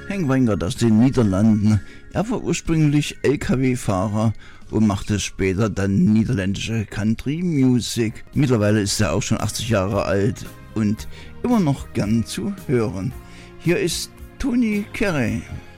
Henk Weingart aus den Niederlanden. Er war ursprünglich LKW-Fahrer und machte später dann niederländische Country-Music. Mittlerweile ist er auch schon 80 Jahre alt und immer noch gern zu hören. Hier ist Tony Carey.